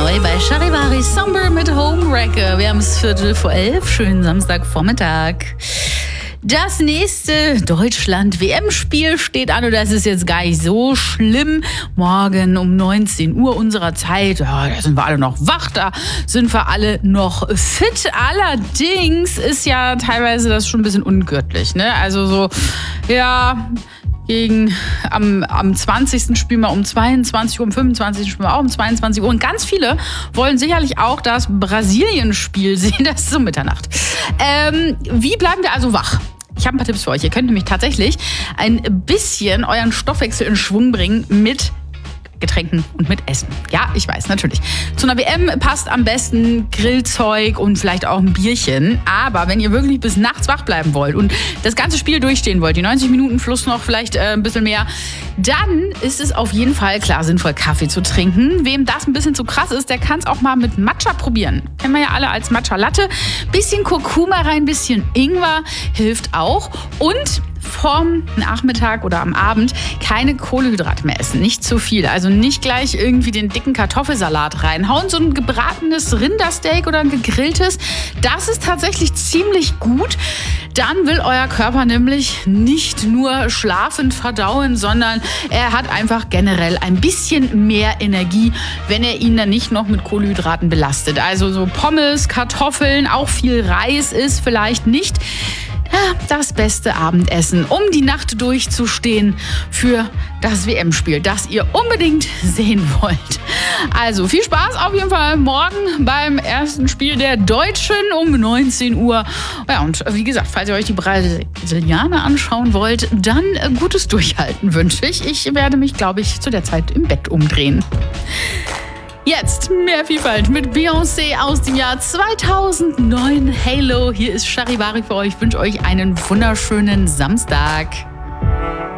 neu bei Charivari Somber mit Homewrecker. Wir haben es 11:15, schönen Samstagvormittag. Das nächste Deutschland-WM-Spiel steht an und das ist jetzt gar nicht so schlimm. Morgen um 19 Uhr unserer Zeit, ja, da sind wir alle noch wach, da sind wir alle noch fit. Allerdings ist ja teilweise das schon ein bisschen ungürtlich, ne? Also so, ja... Am 20. spielen wir um 22 Uhr, am 25. spielen wir auch um 22 Uhr. Und ganz viele wollen sicherlich auch das Brasilien-Spiel sehen. Das ist um Mitternacht. Wie bleiben wir also wach? Ich habe ein paar Tipps für euch. Ihr könnt nämlich tatsächlich ein bisschen euren Stoffwechsel in Schwung bringen mit Getränken und mit Essen. Ja, ich weiß, natürlich. Zu einer WM passt am besten Grillzeug und vielleicht auch ein Bierchen. Aber wenn ihr wirklich bis nachts wach bleiben wollt und das ganze Spiel durchstehen wollt, die 90 Minuten plus noch vielleicht ein bisschen mehr, dann ist es auf jeden Fall klar sinnvoll, Kaffee zu trinken. Wem das ein bisschen zu krass ist, der kann es auch mal mit Matcha probieren. Kennen wir ja alle als Matcha-Latte. Bisschen Kurkuma rein, bisschen Ingwer hilft auch. Und vorm Nachmittag oder am Abend keine Kohlenhydrate mehr essen. Nicht zu viel. Also nicht gleich irgendwie den dicken Kartoffelsalat reinhauen. So ein gebratenes Rindersteak oder ein gegrilltes, das ist tatsächlich ziemlich gut. Dann will euer Körper nämlich nicht nur schlafend verdauen, sondern er hat einfach generell ein bisschen mehr Energie, wenn er ihn dann nicht noch mit Kohlenhydraten belastet. Also so Pommes, Kartoffeln, auch viel Reis ist vielleicht nicht das beste Abendessen, um die Nacht durchzustehen für das WM-Spiel, das ihr unbedingt sehen wollt. Also viel Spaß auf jeden Fall morgen beim ersten Spiel der Deutschen um 19 Uhr. Ja, und wie gesagt, falls ihr euch die Brasilianer anschauen wollt, dann gutes Durchhalten wünsche ich. Ich werde mich, glaube ich, zu der Zeit im Bett umdrehen. Jetzt mehr Vielfalt mit Beyoncé aus dem Jahr 2009. Halo, hier ist Charivari für euch. Ich wünsche euch einen wunderschönen Samstag.